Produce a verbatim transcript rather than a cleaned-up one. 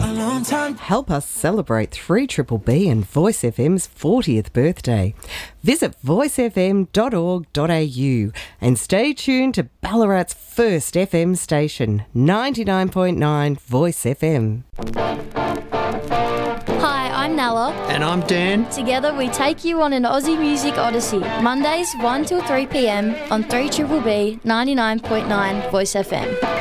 a long time. Help us celebrate three B B B and Voice F M's fortieth birthday. Visit voice f m dot org dot a u and stay tuned to Ballarat's first F M station, ninety-nine point nine Voice F M. Hi, I'm Nala. And I'm Dan. Together we take you on an Aussie Music Odyssey, Mondays one till three p m on three B B B ninety-nine point nine Voice F M.